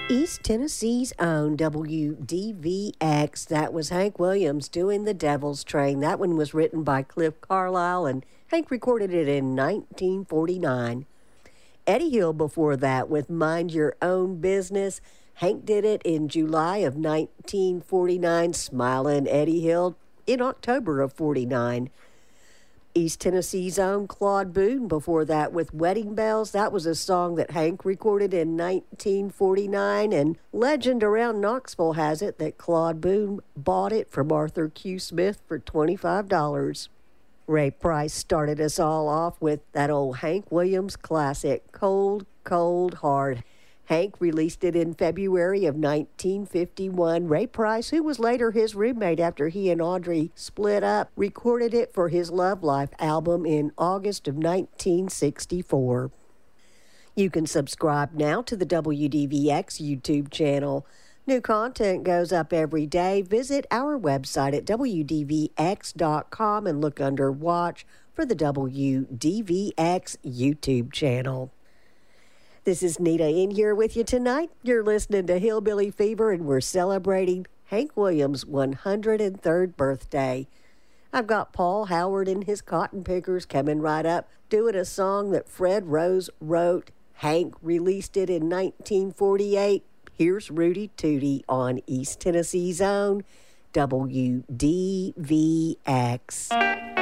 East Tennessee's own WDVX. That was Hank Williams doing The Devil's Train. That one was written by Cliff Carlisle, and Hank recorded it in 1949. Eddie Hill before that with Mind Your Own Business. Hank did it in July of 1949. Smiling Eddie Hill in October of 49. East Tennessee's own Claude Boone before that with Wedding Bells. That was a song that Hank recorded in 1949, and legend around Knoxville has it that Claude Boone bought it from Arthur Q. Smith for $25. Ray Price started us all off with that old Hank Williams classic, Cold, Cold Heart. Hank released it in February of 1951. Ray Price, who was later his roommate after he and Audrey split up, recorded it for his Love Life album in August of 1964. You can subscribe now to the WDVX YouTube channel. New content goes up every day. Visit our website at WDVX.com and look under Watch for the WDVX YouTube channel. This is Nita in here with you tonight. You're listening to Hillbilly Fever, and we're celebrating Hank Williams' 103rd birthday. I've got Paul Howard and his Cotton Pickers coming right up, doing a song that Fred Rose wrote. Hank released it in 1948. Here's Rudy Tootie on East Tennessee's own WDVX.